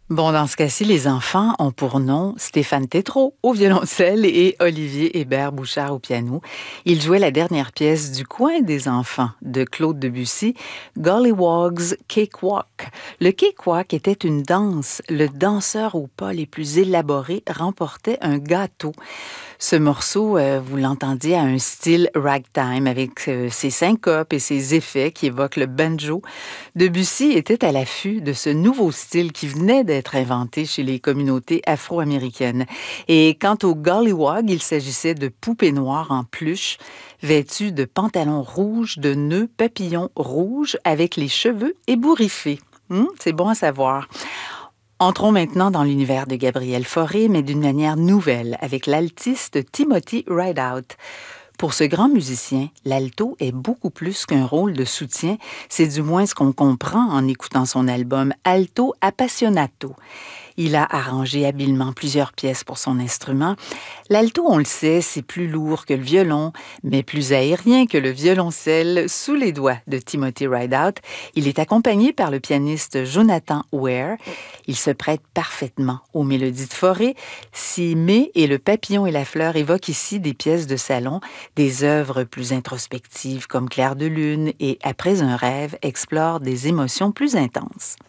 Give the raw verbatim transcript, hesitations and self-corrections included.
Bon, dans ce cas-ci, les enfants ont pour nom Stéphane Tétrault au violoncelle et Olivier Hébert-Bouchard au piano. Ils jouaient la dernière pièce du Coin des enfants de Claude Debussy, Golliwogg's Cakewalk. Le cakewalk était une danse. Le danseur aux pas les plus élaborés remportait un gâteau. Ce morceau, euh, vous l'entendiez, a un style ragtime avec euh, ses syncopes et ses effets qui évoquent le banjo. Debussy était à l'affût de ce nouveau style qui venait d'être inventé chez les communautés afro-américaines. Et quant au Gollywog, il s'agissait de poupées noires en peluche, vêtues de pantalons rouges, de nœuds papillons rouges avec les cheveux ébouriffés. Hum, c'est bon à savoir. Entrons maintenant dans l'univers de Gabriel Fauré, mais d'une manière nouvelle, avec l'altiste Timothy Rideout. Pour ce grand musicien, l'alto est beaucoup plus qu'un rôle de soutien, c'est du moins ce qu'on comprend en écoutant son album Alto Appassionato. Il a arrangé habilement plusieurs pièces pour son instrument. L'alto, on le sait, c'est plus lourd que le violon, mais plus aérien que le violoncelle sous les doigts de Timothy Rideout. Il est accompagné par le pianiste Jonathan Ware. Il se prête parfaitement aux mélodies de Fauré. Si Mai et le papillon et la fleur évoquent ici des pièces de salon, des œuvres plus introspectives comme Clair de lune et Après un rêve explorent des émotions plus intenses.